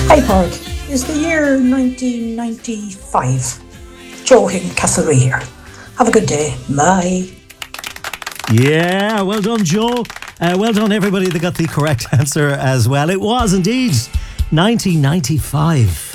Hi, Park. Is the year 1995? Joe in Castlereagh here. Have a good day. Bye. Yeah, well done, Joe. Well done, everybody that got the correct answer as well. It was indeed 1995.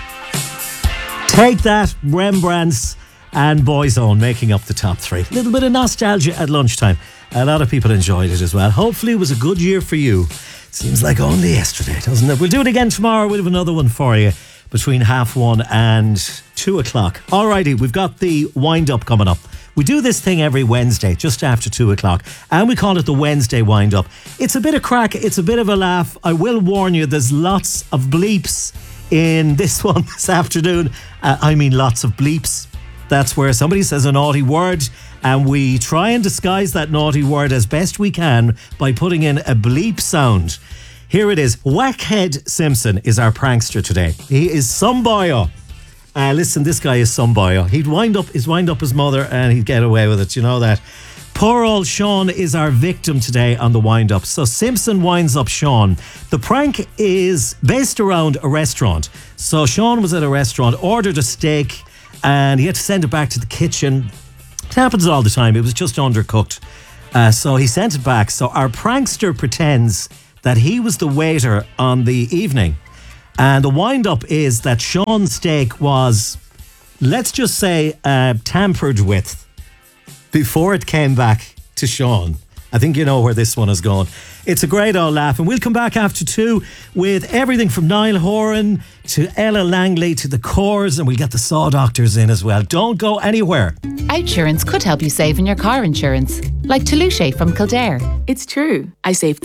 Take that, Rembrandts and Boyzone making up the top three. A little bit of nostalgia at lunchtime. A lot of people enjoyed it as well. Hopefully it was a good year for you. Seems like only yesterday, doesn't it? We'll do it again tomorrow. We'll have another one for you between 1:30 and 2 o'clock. Alrighty, we've got the wind-up coming up. We do this thing every Wednesday, just after 2 o'clock, and we call it the Wednesday wind-up. It's a bit of crack, it's a bit of a laugh. I will warn you, there's lots of bleeps in this one this afternoon. I mean lots of bleeps. That's where somebody says a naughty word, and we try and disguise that naughty word as best we can by putting in a bleep sound. Here it is. Wackhead Simpson is our prankster today. He is some boyo. Listen, this guy is some boyo. He'd wind up his mother and he'd get away with it. You know that. Poor old Sean is our victim today on the wind-up. So Simpson winds up Sean. The prank is based around a restaurant. So Sean was at a restaurant, ordered a steak, and he had to send it back to the kitchen. It happens all the time. It was just undercooked. So he sent it back. So our prankster pretends that he was the waiter on the evening. And the wind-up is that Sean's steak was, let's just say, tampered with before it came back to Sean. I think you know where this one is going. It's a great old laugh, and we'll come back after 2 with everything from Niall Horan to Ella Langley to the Coors, and we'll get the Saw Doctors in as well. Don't go anywhere. Outsurance could help you save on your car insurance, like Toulouse from Kildare. It's true. I saved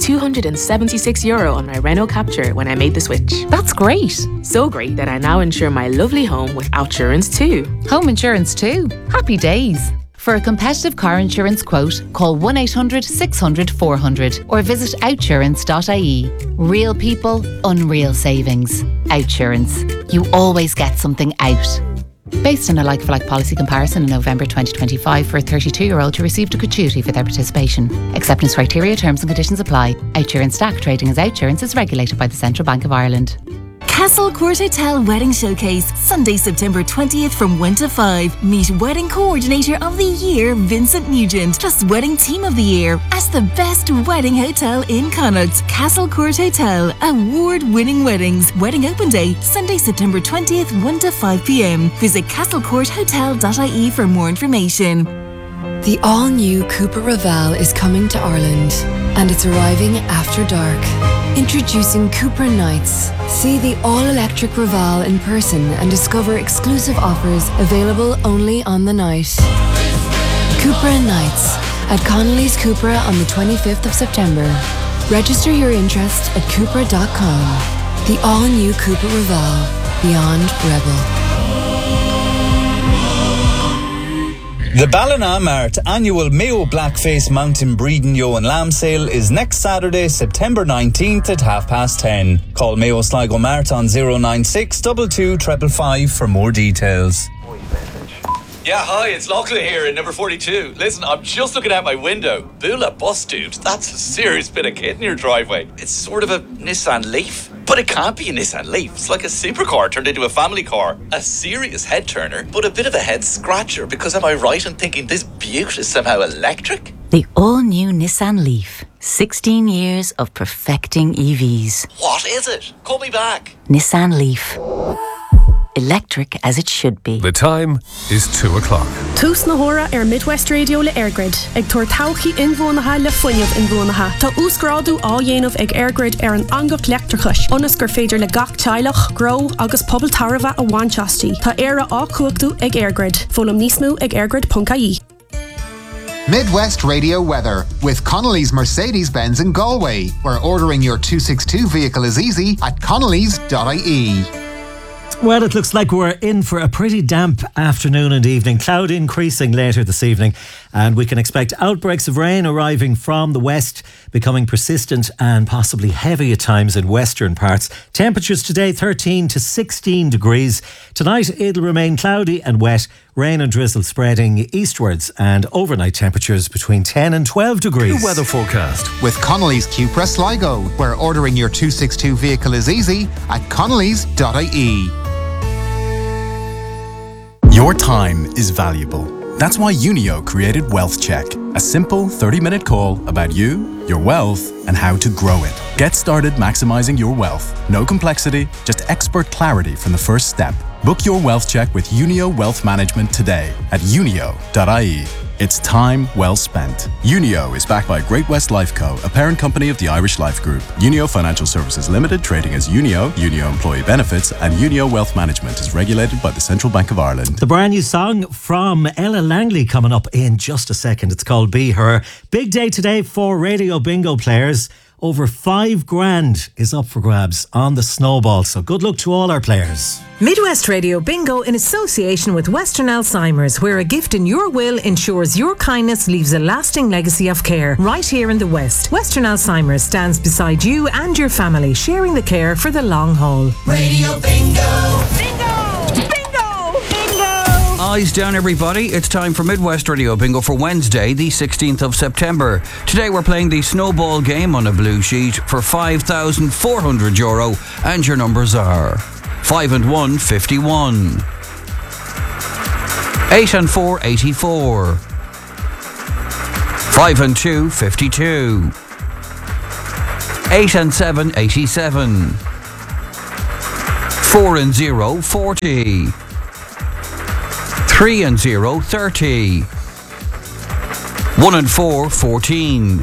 €276 on my Renault Capture when I made the switch. That's great. So great that I now insure my lovely home with Outsurance too. Home insurance too. Happy days. For a competitive car insurance quote, call 1-800-600-400 or visit outsurance.ie. Real people, unreal savings. Outsurance. You always get something out. Based on a like-for-like policy comparison in November 2025 for a 32-year-old who received a gratuity for their participation. Acceptance criteria, terms and conditions apply. Outsurance Stack trading as Outsurance is regulated by the Central Bank of Ireland. Castle Court Hotel Wedding Showcase, Sunday, September 20th from 1 to 5. Meet Wedding Coordinator of the Year, Vincent Nugent, plus Wedding Team of the Year as the best wedding hotel in Connacht. Castle Court Hotel, award-winning weddings. Wedding Open Day, Sunday, September 20th, 1 to 5 p.m. Visit castlecourthotel.ie for more information. The all-new Cupra Raval is coming to Ireland, and it's arriving after dark. Introducing Cupra Nights. See the all-electric Raval in person and discover exclusive offers available only on the night. Cupra Nights at Connolly's Cupra on the 25th of September. Register your interest at Cupra.com. The all-new Cupra Raval. Beyond Rebel. The Ballina Mart annual Mayo Blackface Mountain Breeding Yo and Lamb Sale is next Saturday, September 19th at 10:30. Call Mayo Sligo Mart on 096 22 555 for more details. Yeah, hi, it's Lachlan here in number 42. Listen, I'm just looking out my window. Bula bus, dude. That's a serious bit of kit in your driveway. It's sort of a Nissan Leaf. But it can't be a Nissan Leaf. It's like a supercar turned into a family car. A serious head turner, but a bit of a head scratcher, because am I right in thinking this beaut is somehow electric? The all-new Nissan Leaf. 16 years of perfecting EVs. What is it? Call me back. Nissan Leaf. Electric as it should be. The time is 2 o'clock. Tús na hora Midwest Radio le Airgrid. Ag tuair tauchaí inbhuanaithe le foiineamh inbhuanaithe. Tá úscrádú á dhéanamh ag Airgrid an angach leachtarchais. Onas gur féidir le gach teilech, grow agus pobl tarva a bhainteastí. Tá éire á cuachtú ag Airgrid. Fólam níos mú ag airgrid.ie. Midwest Radio weather with Connolly's Mercedes-Benz in Galway, where ordering your 262 vehicle is easy at connolly's.ie. Well, it looks like we're in for a pretty damp afternoon and evening. Cloud increasing later this evening, and we can expect outbreaks of rain arriving from the west, becoming persistent and possibly heavy at times in western parts. Temperatures today 13 to 16 degrees. Tonight it'll remain cloudy and wet. Rain and drizzle spreading eastwards and overnight temperatures between 10 and 12 degrees. The weather forecast with Connolly's Cupra Sligo, where ordering your 262 vehicle is easy at connellys.ie. Your time is valuable. That's why Unio created Wealth Check, a simple 30-minute call about you, your wealth, and how to grow it. Get started maximizing your wealth. No complexity, just expert clarity from the first step. Book your Wealth Check with Unio Wealth Management today at unio.ie. It's time well spent. Unio is backed by Great-West Lifeco, a parent company of the Irish Life Group. Unio Financial Services Limited, trading as Unio, Unio Employee Benefits, and Unio Wealth Management is regulated by the Central Bank of Ireland. The brand new song from Ella Langley coming up in just a second. It's called Be Her. Big day today for Radio Bingo players. Over $5,000 is up for grabs on the snowball, so good luck to all our players. Midwest Radio Bingo in association with Western Alzheimer's, where a gift in your will ensures your kindness leaves a lasting legacy of care. Right here in the West, Western Alzheimer's stands beside you and your family, sharing the care for the long haul. Radio Bingo! Bingo! Eyes down, everybody. It's time for Midwest Radio Bingo for Wednesday, the 16th of September. Today we're playing the snowball game on a blue sheet for €5,400, and your numbers are 5 and 1, 51. 8 and 4, 84. 5 and 2, 52. 8 and 7, 87. 4 and 0, 40. 3 and 0, 30. 1 and 4, 14.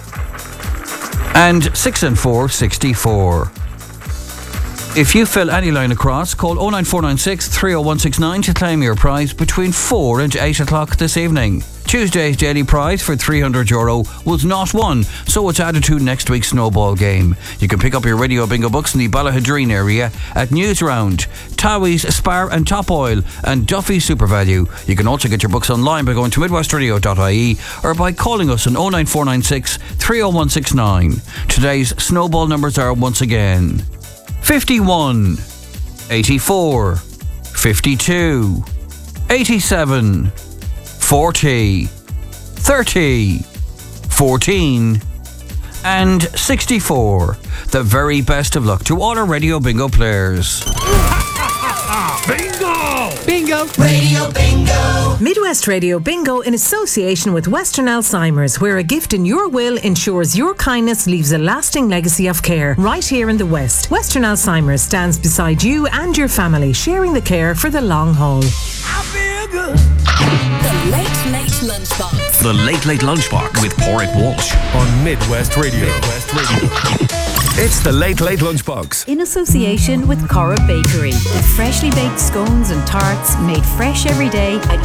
And 6 and 4, 64. If you fill any line across, call 09496 30169 to claim your prize between 4 and 8 o'clock this evening. Tuesday's daily prize for €300 was not won, so it's added to next week's snowball game. You can pick up your Radio Bingo books in the Ballahadreen area at Newsround, Towie's Spar and Top Oil, and Duffy's SuperValue. You can also get your books online by going to midwestradio.ie or by calling us on 09496 30169. Today's snowball numbers are once again 51, 84, 52, 87, 40, 30, 14, and 64. The very best of luck to all our Radio Bingo players. Bingo! Bingo! Radio Bingo! Midwest Radio Bingo in association with Western Alzheimer's, where a gift in your will ensures your kindness leaves a lasting legacy of care. Right here in the West, Western Alzheimer's stands beside you and your family, sharing the care for the long haul. I feel good. The Late Late Lunchbox. The Late Late Lunchbox with Porrick Walsh on Midwest Radio. It's the Late Late Lunchbox in association with Corra Bakery, with freshly baked scones and tarts made fresh every day at